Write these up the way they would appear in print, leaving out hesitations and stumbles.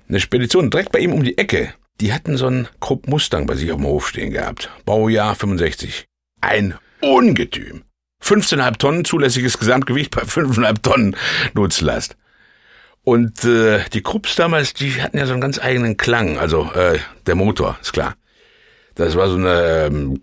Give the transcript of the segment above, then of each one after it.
Eine Spedition direkt bei ihm um die Ecke. Die hatten so einen Krupp Mustang bei sich auf dem Hof stehen gehabt. Baujahr 65. Ein Ungetüm. 15,5 Tonnen zulässiges Gesamtgewicht bei 5,5 Tonnen Nutzlast. Und die Krupps damals, die hatten ja so einen ganz eigenen Klang. Also der Motor, ist klar. Das war so eine...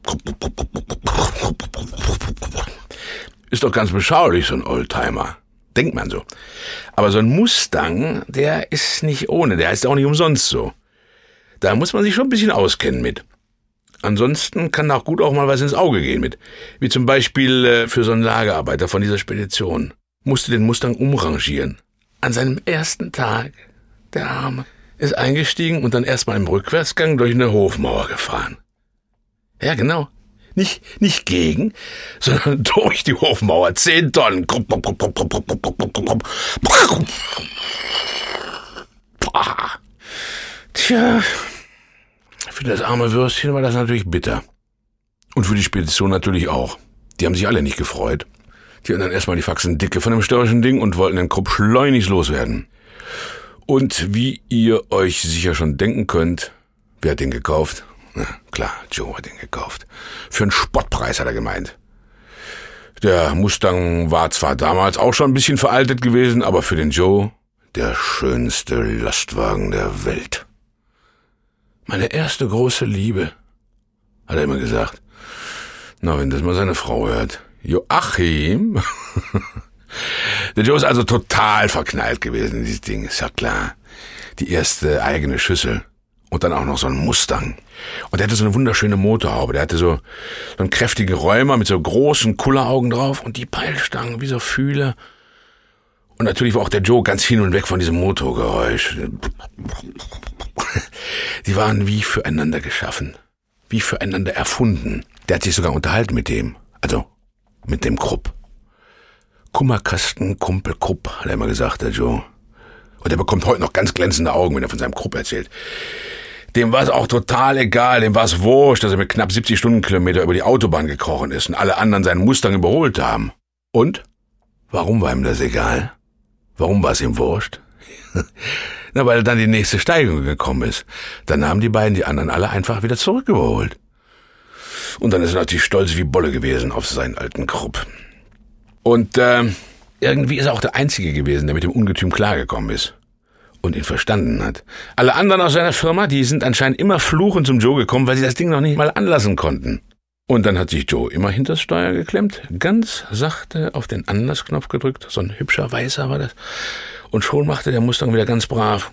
ist doch ganz beschaulich, so ein Oldtimer. Denkt man so. Aber so ein Mustang, der ist nicht ohne. Der heißt auch nicht umsonst so. Da muss man sich schon ein bisschen auskennen mit. Ansonsten kann auch gut auch mal was ins Auge gehen mit. Wie zum Beispiel für so einen Lagerarbeiter von dieser Spedition. Musste den Mustang umrangieren. An seinem ersten Tag, der Arme, ist eingestiegen und dann erstmal im Rückwärtsgang durch eine Hofmauer gefahren. Ja, genau. Nicht gegen, sondern durch die Hofmauer. 10 Tonnen. Tja, für das arme Würstchen war das natürlich bitter. Und für die Spedition natürlich auch. Die haben sich alle nicht gefreut. Die hatten dann erstmal die Faxen dicke von dem störrischen Ding und wollten den Krupp schleunigst loswerden. Und wie ihr euch sicher schon denken könnt, wer hat den gekauft? Na klar, Joe hat den gekauft. Für einen Spottpreis hat er gemeint. Der Mustang war zwar damals auch schon ein bisschen veraltet gewesen, aber für den Joe der schönste Lastwagen der Welt. Meine erste große Liebe, hat er immer gesagt. Na, wenn das mal seine Frau hört. Joachim? Der Joe ist also total verknallt gewesen in dieses Ding, ist ja klar. Die erste eigene Schüssel. Und dann auch noch so ein Mustang. Und der hatte so eine wunderschöne Motorhaube. Der hatte so einen kräftigen Räumer mit so großen Kulleraugen drauf und die Peilstangen wie so Fühler. Und natürlich war auch der Joe ganz hin und weg von diesem Motorgeräusch. Die waren wie füreinander geschaffen. Wie füreinander erfunden. Der hat sich sogar unterhalten mit dem. Also mit dem Krupp. Kummerkasten, Kumpel Krupp, hat er immer gesagt, der Joe. Und er bekommt heute noch ganz glänzende Augen, wenn er von seinem Krupp erzählt. Dem war es auch total egal, dem war es wurscht, dass er mit knapp 70 Stundenkilometer über die Autobahn gekrochen ist und alle anderen seinen Mustang überholt haben. Und? Warum war ihm das egal? Warum war es ihm wurscht? Na, weil dann die nächste Steigung gekommen ist. Dann haben die beiden die anderen alle einfach wieder zurückgeholt. Und dann ist er natürlich stolz wie Bolle gewesen auf seinen alten Krupp. Und irgendwie ist er auch der Einzige gewesen, der mit dem Ungetüm klargekommen ist. Und ihn verstanden hat. Alle anderen aus seiner Firma, die sind anscheinend immer fluchend zum Joe gekommen, weil sie das Ding noch nicht mal anlassen konnten. Und dann hat sich Joe immer hinters Steuer geklemmt, ganz sachte auf den Anlassknopf gedrückt, so ein hübscher Weißer war das, und schon machte der Mustang wieder ganz brav.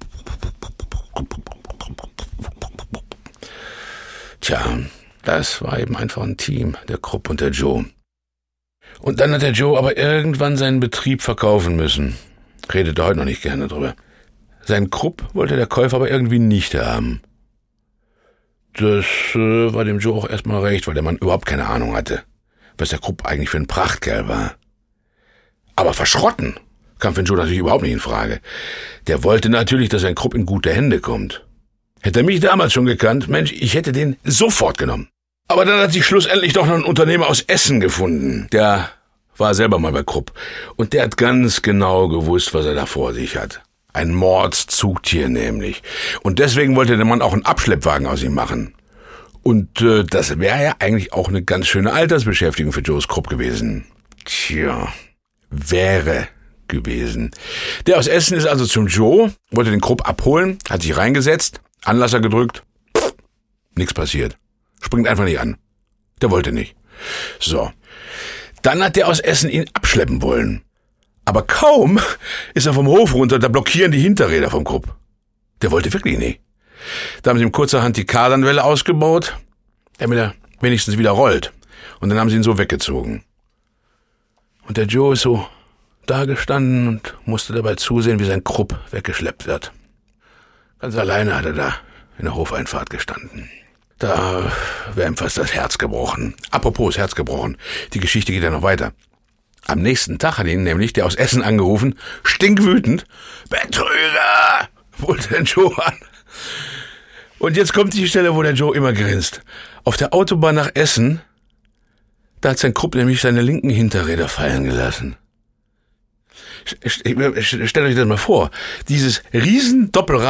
Tja, das war eben einfach ein Team, der Krupp und der Joe. Und dann hat der Joe aber irgendwann seinen Betrieb verkaufen müssen. Redet er heute noch nicht gerne drüber. Sein Krupp wollte der Käufer aber irgendwie nicht haben. Das war dem Joe auch erstmal recht, weil der Mann überhaupt keine Ahnung hatte, was der Krupp eigentlich für ein Prachtkerl war. Aber verschrotten kam für den Joe natürlich überhaupt nicht in Frage. Der wollte natürlich, dass sein Krupp in gute Hände kommt. Hätte er mich damals schon gekannt, Mensch, ich hätte den sofort genommen. Aber dann hat sich schlussendlich doch noch ein Unternehmer aus Essen gefunden. Der war selber mal bei Krupp. Und der hat ganz genau gewusst, was er da vor sich hat. Ein Mordszugtier nämlich. Und deswegen wollte der Mann auch einen Abschleppwagen aus ihm machen. Und das wäre ja eigentlich auch eine ganz schöne Altersbeschäftigung für Joes Krupp gewesen. Tja, wäre gewesen. Der aus Essen ist also zum Joe, wollte den Krupp abholen, hat sich reingesetzt, Anlasser gedrückt, nichts passiert. Springt einfach nicht an. Der wollte nicht. So. Dann hat der aus Essen ihn abschleppen wollen. Aber kaum ist er vom Hof runter, da blockieren die Hinterräder vom Krupp. Der wollte wirklich nicht. Da haben sie ihm kurzerhand die Kardanwelle ausgebaut, damit er wenigstens wieder rollt. Und dann haben sie ihn so weggezogen. Und der Joe ist so da gestanden und musste dabei zusehen, wie sein Krupp weggeschleppt wird. Ganz alleine hat er da in der Hofeinfahrt gestanden. Da wäre ihm fast das Herz gebrochen. Apropos Herz gebrochen, die Geschichte geht ja noch weiter. Am nächsten Tag hat ihn nämlich der aus Essen angerufen, stinkwütend. Betrüger! Brüllte den Joe an. Und jetzt kommt die Stelle, wo der Joe immer grinst. Auf der Autobahn nach Essen, da hat sein Krupp nämlich seine linken Hinterräder fallen gelassen. Stellt euch das mal vor. Dieses riesen Doppelrad